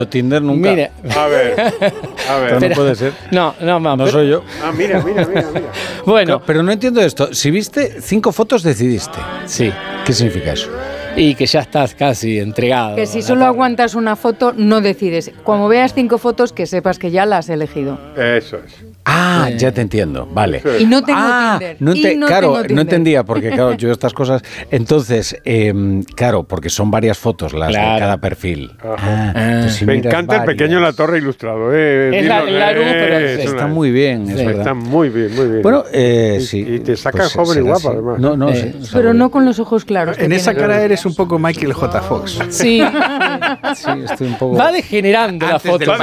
Tinder nunca. Mire. A ver. Pero no puede ser. No, soy yo. Ah, mira. Bueno. Pero no entiendo esto. Si viste 5 fotos, decidiste. Sí. ¿Qué significa eso? Y que ya estás casi entregado. Que si solo aguantas una foto, no decides. Como veas 5 fotos, que sepas que ya la has elegido. Eso es. Ah, ya te entiendo, vale. Y no tengo Tinder. Claro, no entendía, porque claro, yo estas cosas... Entonces, claro, porque son varias fotos las de cada perfil. Pues si me encanta el pequeño La Torre ilustrado. Es la luz, pero está muy bien, es verdad. Está muy bien. Bueno, sí. Y te saca joven y guapa, además. No, sí, pero no con los ojos claros. En esa cara eres un poco Michael J. Fox. Sí. Sí, estoy un poco... Va degenerando la foto.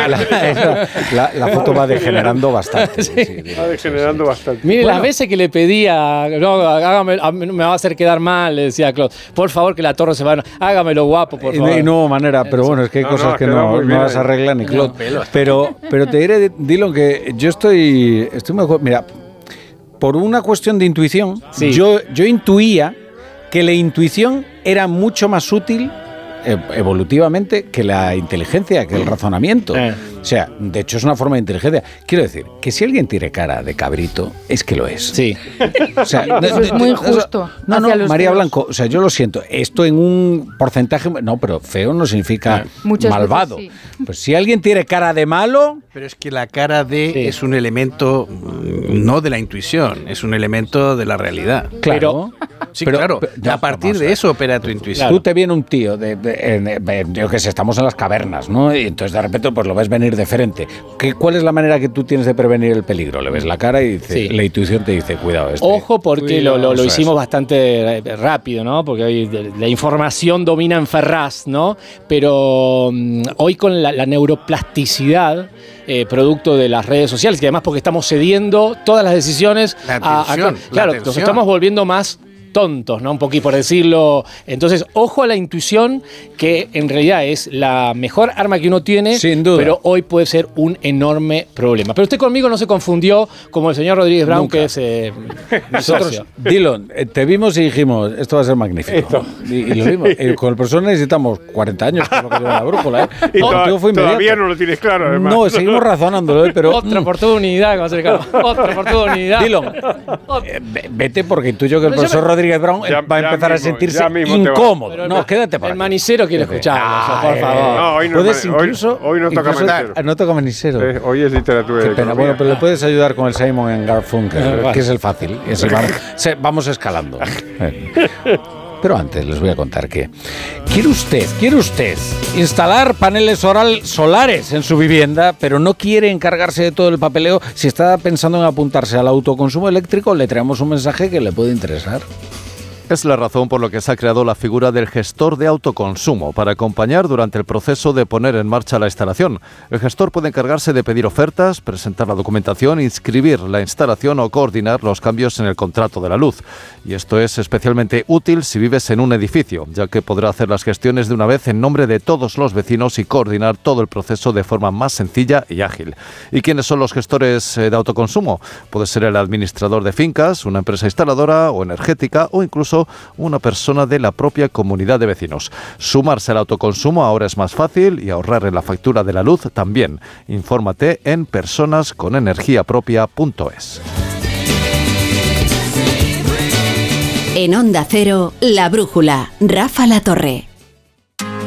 La foto va degenerando bastante. Va degenerando bastante. Mire, las veces que le pedía, no, me va a hacer quedar mal, le decía a Claude, por favor que la torre se vaya, hágamelo guapo, por favor. No hubo manera, pero bueno, es que hay cosas que no las arregla ni Claude. Pero te diré, Dylan, que yo estoy mejor. Mira, por una cuestión de intuición, yo intuía que la intuición era mucho más útil evolutivamente que la inteligencia, que el razonamiento. O sea, de hecho es una forma de inteligencia. Quiero decir, que si alguien tiene cara de cabrito, es que lo es. Sí. O sea, eso es muy justo. No, María Blanco, o sea, yo lo siento. Esto en un porcentaje... No, pero feo no significa malvado. Veces, Pues si alguien tiene cara de malo... Pero es que la cara de es un elemento no de la intuición, es un elemento de la realidad. Claro. Pero a partir de eso opera tu intuición. Tú te viene un tío, yo que sé, estamos en las cavernas, ¿no? Y entonces de repente pues lo ves venir de frente. ¿Cuál es la manera que tú tienes de prevenir el peligro? Le ves la cara y la intuición te dice, cuidado. Ojo, porque lo hicimos bastante rápido, ¿no? Porque hoy la información domina en Ferraz, ¿no? Pero hoy con la neuroplasticidad, producto de las redes sociales, y además porque estamos cediendo todas las decisiones nos estamos volviendo más tontos, ¿no? Un poquito por decirlo. Entonces, ojo a la intuición, que en realidad es la mejor arma que uno tiene, sin duda, pero hoy puede ser un enorme problema. Pero usted conmigo no se confundió como el señor Rodríguez Brown, nunca. Que es nosotros, Dylan, te vimos y dijimos, esto va a ser magnífico. Y lo vimos. Con el profesor necesitamos 40 años, por lo que lleva la brújula. Y todavía no lo tienes claro, además. No, seguimos razonándolo, pero... Otra oportunidad, que va a ser otra oportunidad. Dylan, vete, porque intuyo que el profesor Rodríguez Brown va a empezar a sentirse incómodo. No, quédate para el manicero quiere escucharnos, por favor. No, hoy no toca manicero. No toca manicero. Hoy es literatura. Qué pena. Bueno, pero le puedes ayudar con el Simon & Garfunkel, que es el fácil. Vamos escalando. Pero antes les voy a contar que quiere usted instalar paneles solares en su vivienda, pero no quiere encargarse de todo el papeleo. Si está pensando en apuntarse al autoconsumo eléctrico, le traemos un mensaje que le puede interesar. Es la razón por la que se ha creado la figura del gestor de autoconsumo, para acompañar durante el proceso de poner en marcha la instalación. El gestor puede encargarse de pedir ofertas, presentar la documentación, inscribir la instalación o coordinar los cambios en el contrato de la luz. Y esto es especialmente útil si vives en un edificio, ya que podrá hacer las gestiones de una vez en nombre de todos los vecinos y coordinar todo el proceso de forma más sencilla y ágil. ¿Y quiénes son los gestores de autoconsumo? Puede ser el administrador de fincas, una empresa instaladora o energética, o incluso una persona de la propia comunidad de vecinos. Sumarse al autoconsumo ahora es más fácil y ahorrar en la factura de la luz también. Infórmate en personasconenergiapropia.es. En Onda Cero, La Brújula, Rafa La Torre.